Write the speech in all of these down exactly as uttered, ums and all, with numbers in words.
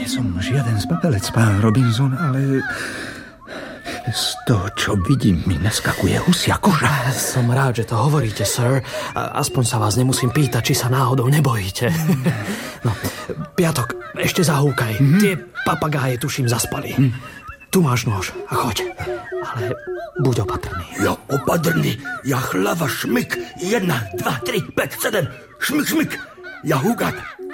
som žiaden zbabelec, pán Robinson, ale z toho, čo vidím, mi naskakuje husia koža. Som rád, že to hovoríte, sir. Aspoň sa vás nemusím pýtať, či sa náhodou nebojíte. No, Piatok, ešte zahúkaj. Mm-hmm. Tie papagáje, tuším, zaspali. Mm. Tu máš nôž a choď. Ale buď opatrný. Ja opatrný. Ja hlava šmyk. Jedna, dva, tri, päť, sedem. Šmyk, šmyk. Ja húkat.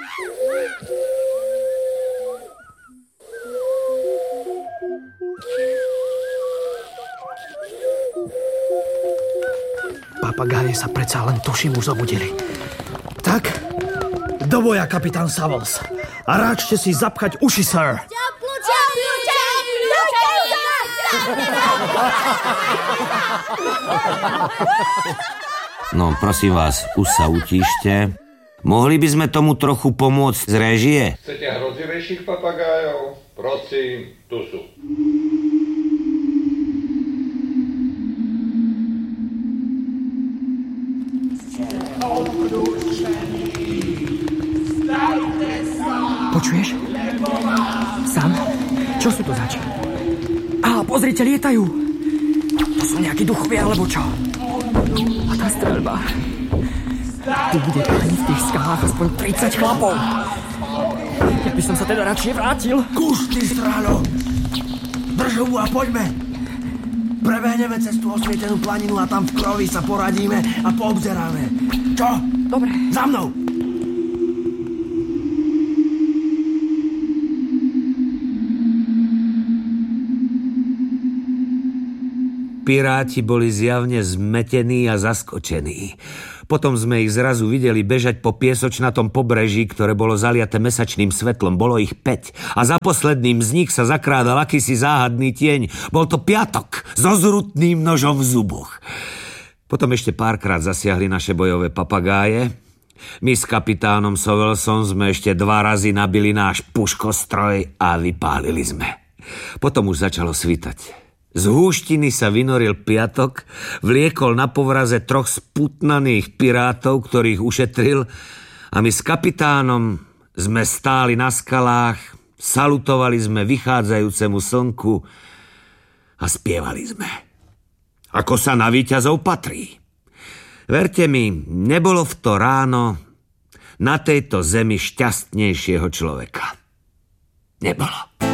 Papagáje sa predsa len tuším už zobudili. Tak, do boja, kapitán Savills. A ráčte si zapchať uši, sir. No, prosím vás, už sa utíšte. Mohli by sme tomu trochu pomôcť z réžie? Chcete hrozivejších papagájov? Prosím, tu sú. Počuješ? Sam? Čo sú to zač? Á, pozrite, lietajú. To sú nejakí duchovia, alebo čo? A tá streľba. Tu bude páni v tých skalách aspoň tridsať chlapov. Ja by som sa teda radšej vrátil. Kus, ty stráľo! Drž hubu a poďme! Prebehneme cez tú osvietenú planinu a tam v krovi sa poradíme a poobzeráme. Čo? Dobre. Za mnou! Piráti boli zjavne zmetení a zaskočení. Potom sme ich zrazu videli bežať po piesočnatom pobreží, ktoré bolo zaliate mesačným svetlom. Bolo ich päť. A za posledným z nich sa zakrádal akýsi záhadný tieň. Bol to Piatok so zrutným nožom v zuboch. Potom ešte párkrát zasiahli naše bojové papagáje. My s kapitánom Savillsom sme ešte dva razy nabili náš puškostroj a vypálili sme. Potom už začalo svítať. Z húštiny sa vynoril Piatok, vliekol na povraze troch sputnaných pirátov, ktorých ušetril, a my s kapitánom sme stáli na skalách, salutovali sme vychádzajúcemu slnku a spievali sme. Ako sa na víťazov patrí. Verte mi, nebolo v to ráno na tejto zemi šťastnejšieho človeka. Nebolo.